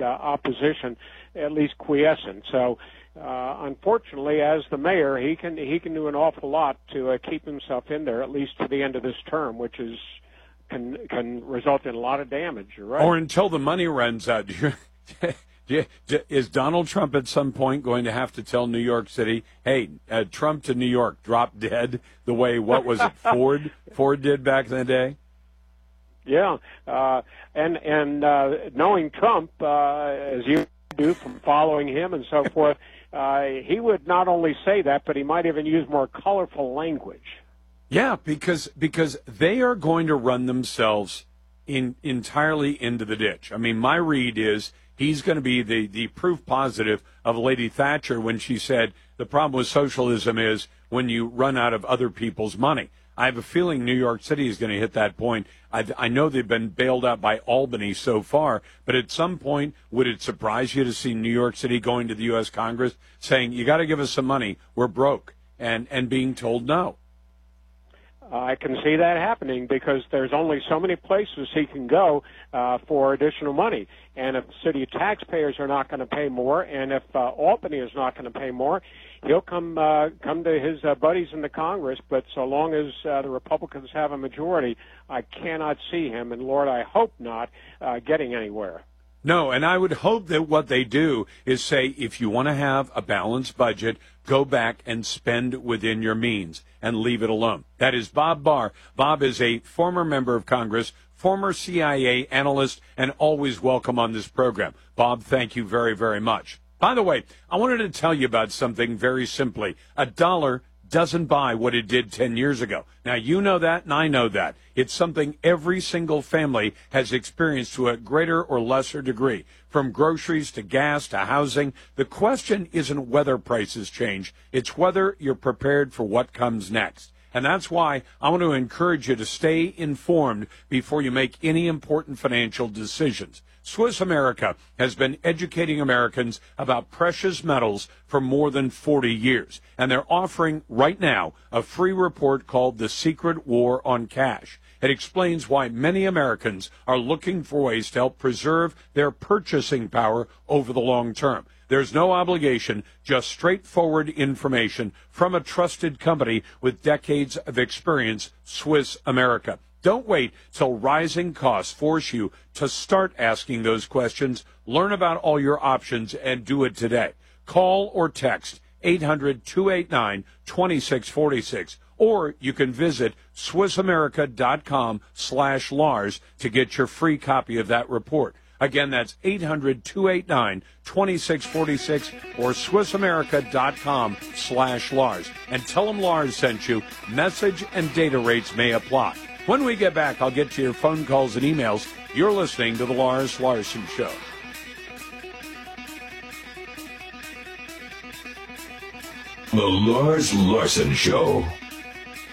opposition at least quiescent. So, unfortunately, as the mayor, he can do an awful lot to keep himself in there at least to the end of this term, which can result in a lot of damage. You're right. Or until the money runs out. Is Donald Trump at some point going to have to tell New York City, hey, Trump to New York, drop dead, the way, what was it, Ford did back in the day? Yeah, and knowing Trump, as you do from following him and so forth, he would not only say that, but he might even use more colorful language. Yeah, because they are going to run themselves entirely into the ditch. I mean, my read is he's going to be the proof positive of Lady Thatcher when she said the problem with socialism is when you run out of other people's money. I have a feeling New York City is going to hit that point. I know they've been bailed out by Albany so far, but at some point, would it surprise you to see New York City going to the U.S. Congress saying, you got to give us some money, we're broke, and being told no? I can see that happening because there's only so many places he can go for additional money. And if city taxpayers are not going to pay more, and if Albany is not going to pay more, he'll come to his buddies in the Congress. But so long as the Republicans have a majority, I cannot see him, and Lord, I hope not, getting anywhere. No, and I would hope that what they do is say, if you want to have a balanced budget, go back and spend within your means and leave it alone. That is Bob Barr. Bob is a former member of Congress, former CIA analyst, and always welcome on this program. Bob, thank you very, very much. By the way, I wanted to tell you about something very simply. $1 doesn't buy what it did 10 years ago. Now, you know that, and I know that. It's something every single family has experienced to a greater or lesser degree. From groceries to gas to housing, the question isn't whether prices change. It's whether you're prepared for what comes next. And that's why I want to encourage you to stay informed before you make any important financial decisions. Swiss America has been educating Americans about precious metals for more than 40 years, and they're offering right now a free report called The Secret War on Cash. It explains why many Americans are looking for ways to help preserve their purchasing power over the long term. There's no obligation, just straightforward information from a trusted company with decades of experience, Swiss America. Don't wait till rising costs force you to start asking those questions. Learn about all your options and do it today. Call or text 800-289-2646, or you can visit SwissAmerica.com/Lars to get your free copy of that report. Again, that's 800-289-2646 or SwissAmerica.com/Lars. And tell them Lars sent you. Message and data rates may apply. When we get back, I'll get to your phone calls and emails. You're listening to The Lars Larson Show. The Lars Larson Show.